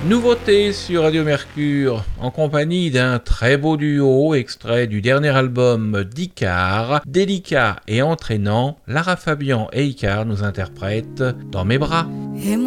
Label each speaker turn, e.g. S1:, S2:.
S1: Nouveauté sur Radio Mercure, en compagnie d'un très beau duo extrait du dernier album d'Icare, délicat et entraînant, Lara Fabian et Icare nous interprètent Dans mes bras.
S2: Et